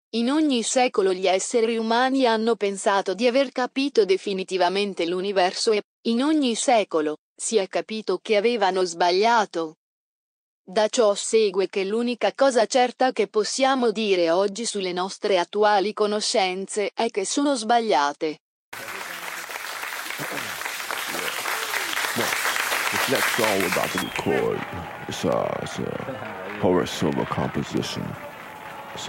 In ogni secolo gli esseri umani hanno pensato di aver capito definitivamente l'universo e, in ogni secolo, si è capito che avevano sbagliato. Da ciò segue che l'unica cosa certa che possiamo dire oggi sulle nostre attuali conoscenze è che sono sbagliate. This next song we're about to record, it's a Horace Silver composition.